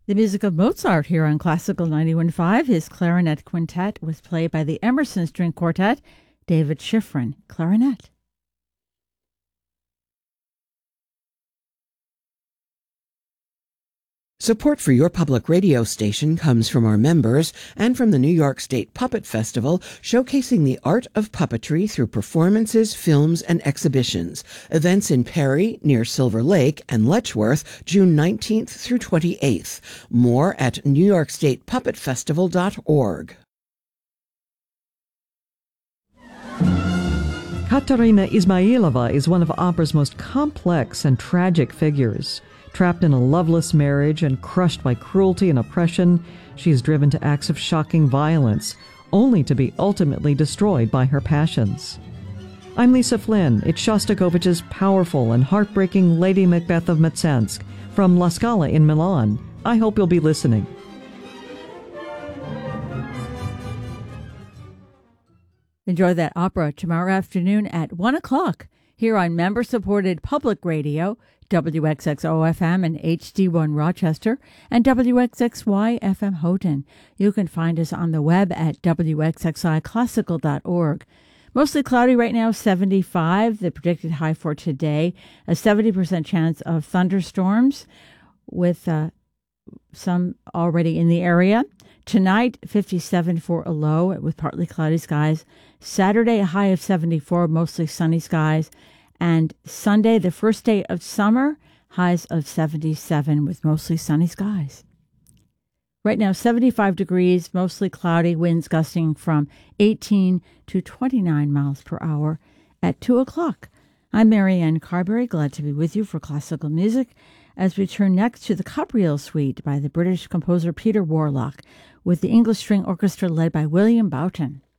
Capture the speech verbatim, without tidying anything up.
The music of Mozart here on Classical ninety-one point five. His clarinet quintet was played by the Emerson String Quartet, David Schifrin, clarinet. Support for your public radio station comes from our members and from the New York State Puppet Festival, showcasing the art of puppetry through performances, films, and exhibitions. Events in Perry, near Silver Lake, and Letchworth, June nineteenth through twenty-eighth. More at new york state puppet festival dot org. Katerina Ismailova is one of opera's most complex and tragic figures. Trapped in a loveless marriage and crushed by cruelty and oppression, she is driven to acts of shocking violence, only to be ultimately destroyed by her passions. I'm Lisa Flynn. It's Shostakovich's powerful and heartbreaking Lady Macbeth of Mtsensk from La Scala in Milan. I hope you'll be listening. Enjoy that opera tomorrow afternoon at one o'clock here on member-supported public radio, W X X O F M and H D one Rochester, and W X X Y F M Houghton. You can find us on the web at w x x i classical dot org. Mostly cloudy right now, seventy-five. The predicted high for today, a seventy percent chance of thunderstorms with uh, some already in the area. Tonight, fifty-seven for a low with partly cloudy skies. Saturday, a high of seventy-four, mostly sunny skies. And Sunday, the first day of summer, highs of seventy-seven with mostly sunny skies. Right now, seventy-five degrees, mostly cloudy, winds gusting from eighteen to twenty-nine miles per hour at two o'clock. I'm Marianne Carberry, glad to be with you for classical music as we turn next to the Cabriel Suite by the British composer Peter Warlock with the English String Orchestra led by William Boughton.